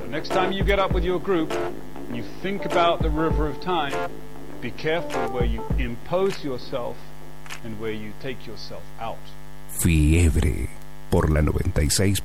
So next time you get up with your group and you think about the river of time, be careful where you impose yourself and where you take yourself out. Fiebre por la 96.9.